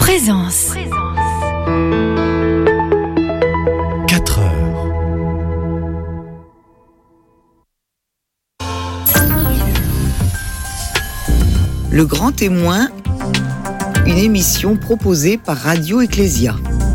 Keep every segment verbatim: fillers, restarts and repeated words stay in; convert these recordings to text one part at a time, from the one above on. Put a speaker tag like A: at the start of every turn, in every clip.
A: Présence.
B: quatre heures.
C: Le Grand Témoin, une émission proposée par Radio Ecclésia.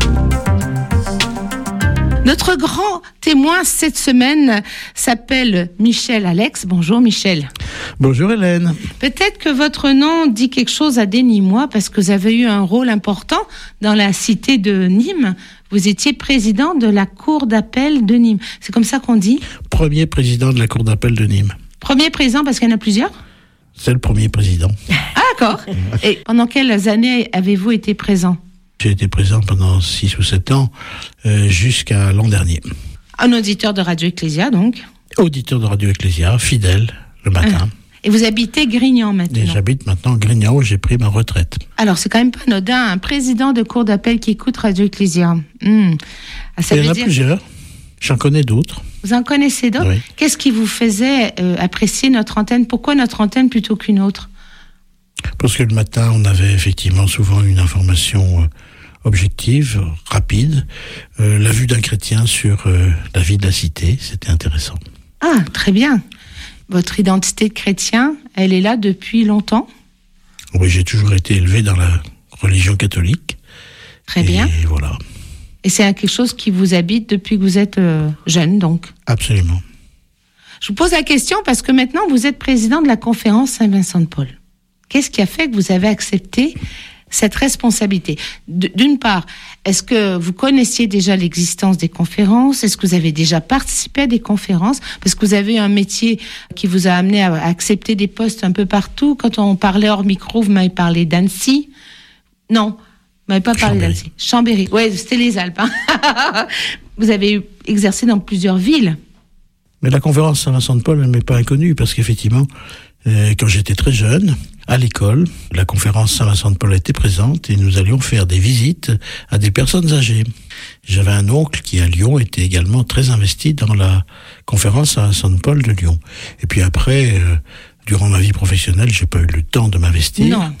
D: Notre grand témoin cette semaine s'appelle Michel Alex. Bonjour Michel.
E: Bonjour Hélène.
D: Peut-être que votre nom dit quelque chose à des Nîmois parce que vous avez eu un rôle important dans la cité de Nîmes. Vous étiez président de la cour d'appel de Nîmes. C'est comme ça qu'on dit ?
E: Premier président de la cour d'appel de Nîmes.
D: Premier président parce qu'il y en a plusieurs ?
E: C'est le premier président.
D: Ah d'accord. Et pendant quelles années avez-vous été présent ?
E: J'ai été présent pendant six ou sept ans, euh, jusqu'à l'an dernier.
D: Un auditeur de Radio Ecclésia, donc.
E: Auditeur de Radio Ecclésia, fidèle, le matin.
D: Et vous habitez Grignan maintenant.
E: Et j'habite maintenant Grignan, où j'ai pris ma retraite.
D: Alors, c'est quand même pas anodin, un président de cour d'appel qui écoute Radio Ecclésia. Mmh. Ah, ça
E: Il y
D: veut
E: en a
D: dire...
E: plusieurs. J'en connais d'autres.
D: Vous en connaissez d'autres ?
E: Oui.
D: Qu'est-ce qui vous faisait euh, apprécier notre antenne ? Pourquoi notre antenne plutôt qu'une autre ?
E: Parce que le matin, on avait effectivement souvent une information euh, objective, rapide. Euh, la vue d'un chrétien sur euh, la vie de la cité, c'était intéressant.
D: Ah, très bien. Votre identité de chrétien, elle est là depuis longtemps ?
E: Oui, j'ai toujours été élevé dans la religion catholique.
D: Très
E: et
D: bien.
E: Et voilà.
D: Et c'est quelque chose qui vous habite depuis que vous êtes euh, jeune, donc ?
E: Absolument.
D: Je vous pose la question parce que maintenant, vous êtes président de la conférence Saint-Vincent-de-Paul. Qu'est-ce qui a fait que vous avez accepté cette responsabilité ? D'une part, est-ce que vous connaissiez déjà l'existence des conférences ? Est-ce que vous avez déjà participé à des conférences ? Parce que vous avez un métier qui vous a amené à accepter des postes un peu partout. Quand on parlait hors micro, vous m'avez parlé d'Annecy. Non, vous m'avez pas parlé
E: Chambéry.
D: d'Annecy. Chambéry, oui, c'était les Alpes. Hein. Vous avez exercé dans plusieurs villes.
E: Mais la conférence Saint-Vincent-de-Paul, elle ne m'est pas inconnue, parce qu'effectivement, euh, quand j'étais très jeune, à l'école, la conférence Saint-Vincent-de-Paul était présente et nous allions faire des visites à des personnes âgées. J'avais un oncle qui, à Lyon, était également très investi dans la conférence Saint-Vincent-de-Paul de Lyon. Et puis après, euh, durant ma vie professionnelle, j'ai pas eu le temps de m'investir.
D: Non.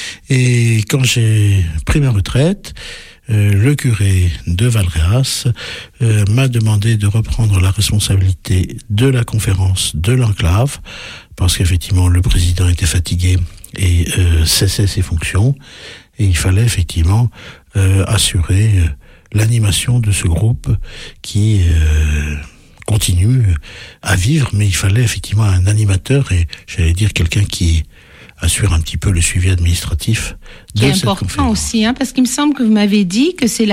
E: Et quand j'ai pris ma retraite, euh, le curé de Valréas euh, m'a demandé de reprendre la responsabilité de la conférence de l'enclave, parce qu'effectivement le président était fatigué et euh, cessait ses fonctions, et il fallait effectivement euh, assurer euh, l'animation de ce groupe qui euh, continue à vivre, mais il fallait effectivement un animateur, et j'allais dire quelqu'un qui assure un petit peu le suivi administratif de
D: Qui est
E: cette
D: important
E: conférence.
D: aussi, hein, parce qu'il me semble que vous m'avez dit que c'est la